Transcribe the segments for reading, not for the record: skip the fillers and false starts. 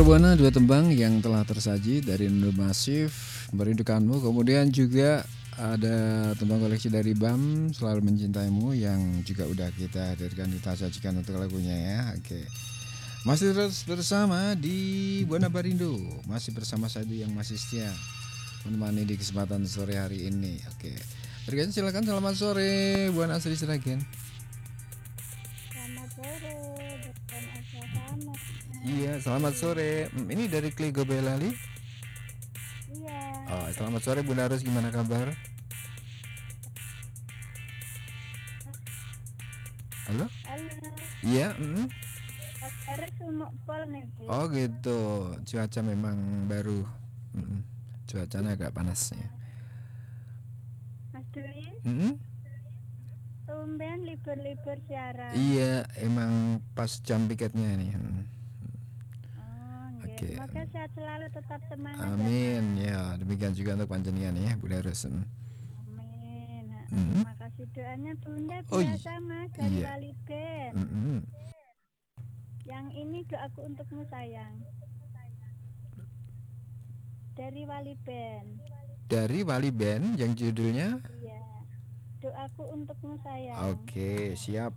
Saudara Buana, dua tembang yang telah tersaji dari Nur Masif, Merindukanmu. Kemudian juga ada tembang koleksi dari BAM, Selalu Mencintaimu, yang juga udah kita hadirkan, kita sajikan untuk lagunya ya. Oke. Masih terus bersama di Buana Barindo, masih bersama saya yang masih setia menemani di kesempatan sore hari ini. Oke. Regan, silakan. Selamat sore, Buana Asri Seragen. Selamat sore, bukan Asya sama. Iya, selamat sore. Ini dari Kligo Belali. Iya, Oh, selamat sore Bunda Ros, gimana kabar? Halo? halo. Iya. Kabar sumuk pol nih, Bu. Oh gitu. Cuaca memang baru. Cuacanya agak panas ya. Mas Dwi, Mm-mm. tumben libur-libur siaran. Iya, emang pas jam piketnya nih. Oh, nggih. Oke. Semoga sehat selalu, tetap semangat Amin. ya, Ya, demikian juga untuk panjenengan ya, Bunda Ros. Mas. Amin. Mm-mm. Terima kasih doanya Bunda Oh biasa Mas dari iya. Wali Ben. Mm-mm. Yang ini doaku untukmu sayang. Dari Wali Ben. Dari Wali Band yang judulnya. Iya. Doaku untukmu sayang. Oke, siap.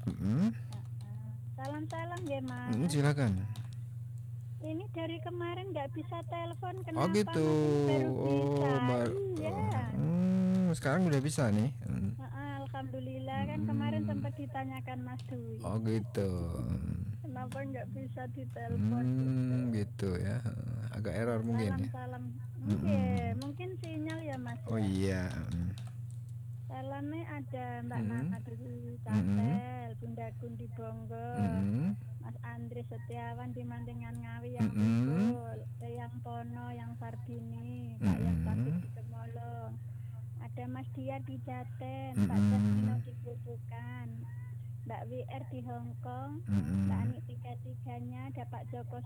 Salam-salam ya Mas. Silakan. Ini dari kemarin nggak bisa telepon, Oh kenapa gitu. Mas? Ini baru bisa. Iya. Sekarang udah bisa nih. Alhamdulillah kan kemarin sempat ditanyakan Mas Dwi. Oh gitu. Kenapa nggak bisa ditelepon? Gitu ya. Agak error mungkin ya. Salam-salam. Mungkin sinyal ya Mas. Oh iya. Salamnya ada Mbak Nana di Tampel, Bunda Gundi Bonggo, Mas Andri Setiawan di Mantingan Ngawi yang Bukul, yang Pono, yang Sarbini, Pak yang Pati di Gemolong, ada Mas Dia di Jaten, Pak Jasmino di Bubukan, Mbak WR di Hongkong, Mbak Ani tiga-tiganya, ada Pak Joko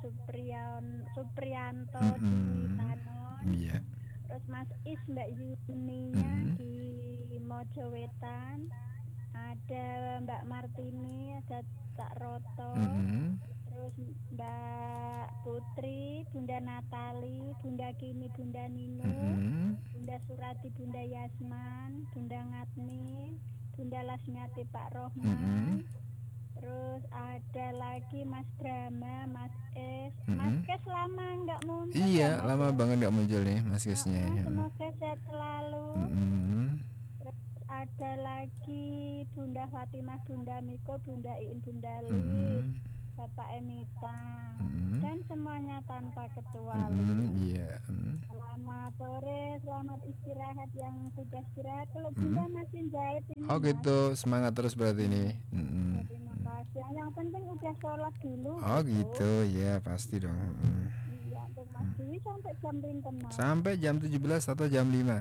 Suprianto di Tanon, terus Mas Is, Mbak Yunia di Mojo Wetan, ada Mbak Martini, ada Cak Roto, terus Mbak Putri, Bunda Natali, Bunda Kini, Bunda Ninu, Bunda Surati, Bunda Yasman, Bunda Ngatni, Bunda Lasmiati, Pak Rohman, terus ada lagi Mas Brahma, Mas Es, Mas Kes lama nggak muncul. Iya, lama banget nggak muncul nih Mas Kesnya. Semoga sehat selalu. Terus ada lagi Bunda Fatimah, Bunda Miko, Bunda Iin, Bunda Li, Bapak Emita, dan semuanya tanpa kecuali. Iya. Selamat sore, selamat istirahat yang sudah istirahat. Kalau Bunda masih jahit ini. Oh gitu, semangat terus berarti ini. Terima kasih. Yang penting udah sholat dulu. Oh gitu, ya pasti dong. Iya, untuk Mas Dwi sampai jam pinten Mas? Sampai jam 17 atau jam 5.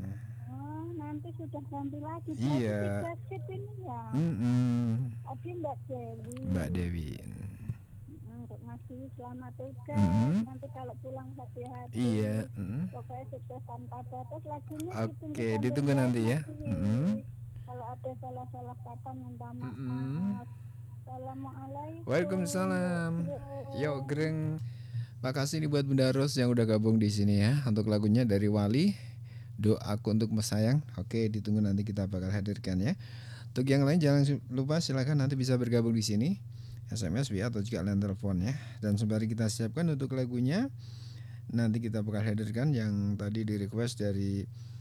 Nanti sudah ganti lagi. Iya. Ini ya. Tadi Mbak Dewi. Mbak Dewi. Untuk Mas Dwi selamat tugas. Nanti kalau pulang hati-hati. Iya. Pokoknya sukses tanpa batas lagunya. Oke, ditunggu nanti ya. Kalau ada salah-salah kata minta maaf. Assalamualaikum. Waalaikumsalam. Yo, Greng. Makasih nih buat Bunda Ros yang udah gabung di sini ya. Untuk lagunya dari Wali, Doaku Untuk Mesayang. Oke, ditunggu nanti kita bakal hadirkan ya. Untuk yang lain jangan lupa silakan nanti bisa bergabung di sini. SMS via atau juga line telepon ya. Dan sembari kita siapkan untuk lagunya, nanti kita bakal hadirkan yang tadi di request dari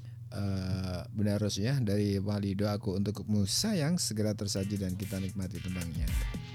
Bunda Ros ya, dari Wali, Doaku Untukmu Sayang, segera tersaji dan kita nikmati tembangnya.